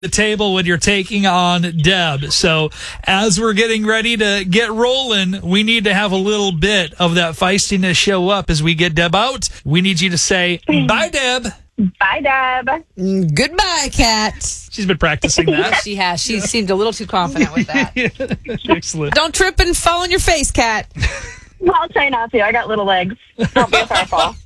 the table when you're taking on Deb. So as we're getting ready to get rolling, we need to have a little bit of that feistiness show up as we get Deb out. We need you to say, bye, Deb. Bye, Deb. Goodbye, Kat. She's been practicing that. She has. She seemed a little too confident with that. Excellent. Don't trip and fall on your face, Kat. I'll try not to. I got little legs. Don't be a fireball.